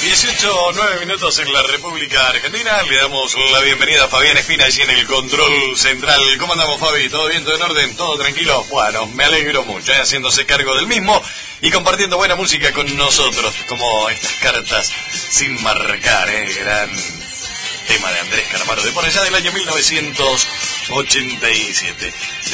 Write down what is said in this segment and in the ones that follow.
18, 9 minutos en la República Argentina. Le damos la bienvenida a Fabián Espina allí en el control central. ¿Cómo andamos, Fabi? ¿Todo bien? ¿Todo en orden? ¿Todo tranquilo? Bueno, me alegro mucho, haciéndose cargo del mismo y compartiendo buena música con nosotros, como estas cartas sin marcar, gran tema de Andrés Calamaro, de por allá del año 1987.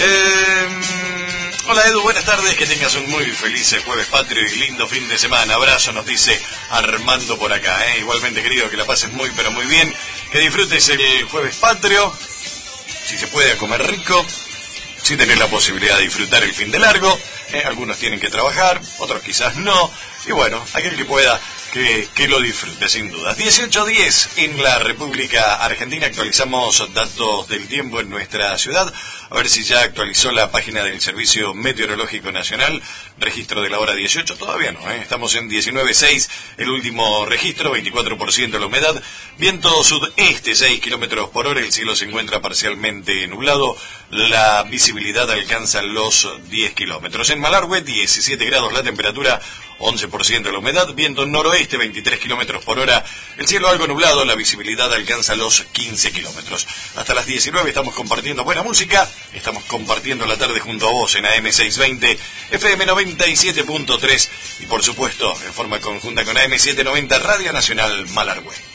Hola Edu, buenas tardes, que tengas un muy feliz jueves patrio y lindo fin de semana. Abrazo, nos dice Armando por acá. Igualmente, querido, que la pases muy pero muy bien, que disfrutes el jueves patrio, si se puede, a comer rico, si tenés la posibilidad de disfrutar el fin de largo. Algunos tienen que trabajar, otros quizás no, y bueno, aquel que pueda, que lo disfrute sin duda. 18:10 en la República Argentina. Actualizamos datos del tiempo en nuestra ciudad, a ver si ya actualizó la página del Servicio Meteorológico Nacional. Registro de la hora 18, todavía no, estamos en 19.6, el último registro, 24% la humedad, viento sudeste 6 kilómetros por hora, el cielo se encuentra parcialmente nublado, la visibilidad alcanza los 10 kilómetros. En Malargüe, 17 grados la temperatura, 11% la humedad, viento noroeste 23 kilómetros por hora, el cielo algo nublado, la visibilidad alcanza los 15 kilómetros. Hasta las 19 estamos compartiendo buena música, estamos compartiendo la tarde junto a vos en AM620, FM 97.3 y por supuesto en forma conjunta con AM790 Radio Nacional Malargüe.